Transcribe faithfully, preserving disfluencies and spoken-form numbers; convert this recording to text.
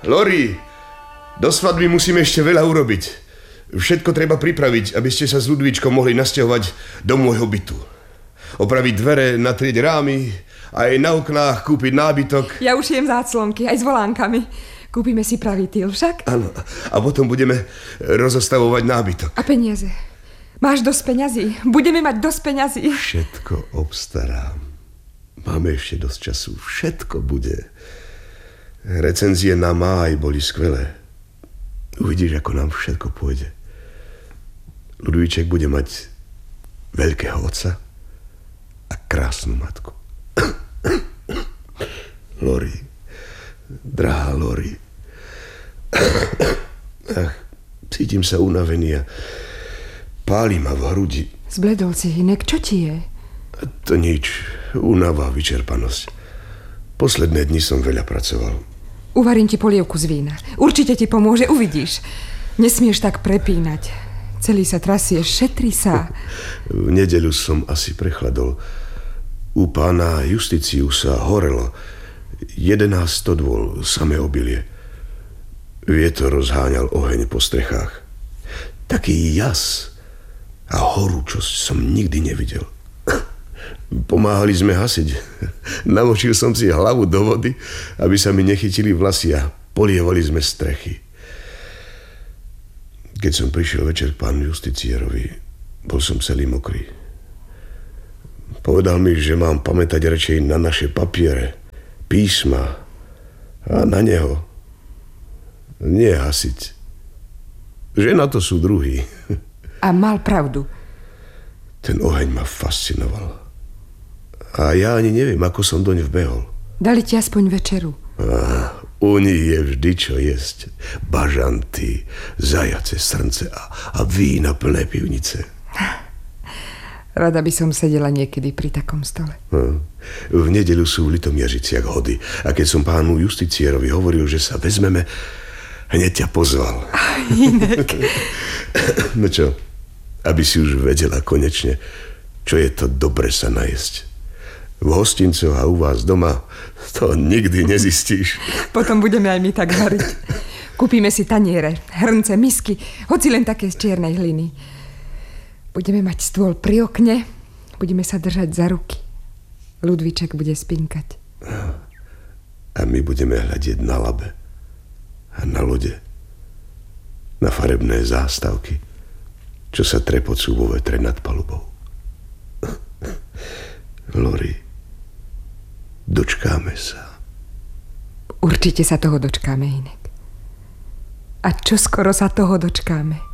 Lori, do svadby musíme ešte veľa urobiť. Všetko treba pripraviť, aby ste sa s Ludvíčkom mohli nasťahovať do môjho bytu. Opraviť dvere, natrieť rámy, aj na oknách kúpiť nábytok. Ja už jem záclonky, aj s volánkami. Kúpime si pravý týl však. Áno, a potom budeme rozostavovať nábytok. A peniaze? Máš dosť peňazí? Budeme mať dosť peňazí? Všetko obstarám. Máme ešte dosť času. Všetko bude. Recenzie na máj boli skvelé. Uvidíš, ako nám všetko pôjde. Ludvíček bude mať veľkého otca a krásnu matku. Lori, drahá Lori. Ach, cítim sa unavený a páli ma v hrudi. Zbledol si, Hinek, čo ti je? To nič, únava, vyčerpanosť. Posledné dni som veľa pracoval. Uvarím ti polievku z vína. Určite ti pomôže, uvidíš. Nesmieš tak prepínať. Celý sa trasieš, šetri sa. V nedeľu som asi prechladol. U pána Justiciusa horelo. Jedenásť stodôl, samé obilie. Vietor rozháňal oheň po strechách. Taký jas a horúčosť som nikdy nevidel. Pomáhali sme hasiť. Namočil som si hlavu do vody, aby sa mi nechytili vlasy a polievali sme strechy. Keď som prišiel večer k pánu justicierovi, bol som celý mokrý. Povedal mi, že mám pamätať radšej na naše papiere, písma a na neho. Nie hasiť. Že na to sú druhí. A mal pravdu. Ten oheň ma fascinoval. A ja ani neviem, ako som doň vbehol. Dali ti aspoň večeru. Ah, u nich je vždy čo jesť. Bažanty, zajace srnce a, a vína plné pivnice. Rada by som sedela niekedy pri takom stole. Hm. V nedeľu sú v Litomiežiciach hody. A keď som pánu justicierovi hovoril, že sa vezmeme, hneď ťa pozval. Hinek. No čo, aby si už vedela konečne, čo je to dobre sa najesť. V hostincoch a u vás doma to nikdy nezistíš. Potom budeme aj my tak variť. Kúpime si taniere, hrnce, misky, hoci len také z čiernej hliny. Budeme mať stôl pri okne, budeme sa držať za ruky. Ludvíček bude spinkať. A my budeme hľadieť na labe a na lode, na farebné zástavky, čo sa trepocú vo vetre nad palubou. Lori, dočkáme sa. Určite sa toho dočkáme, Hinek. A čo skoro sa toho dočkáme.